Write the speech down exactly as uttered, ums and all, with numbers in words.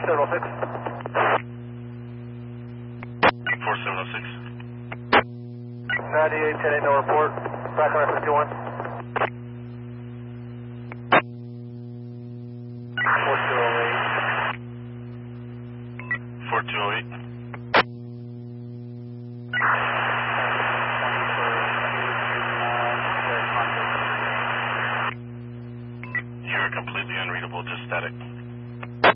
seven oh six. four seven oh six. ninety-eight ten eight, no report. Back on fifty-one. four two oh eight. four two oh eight. You are completely unreadable, just static.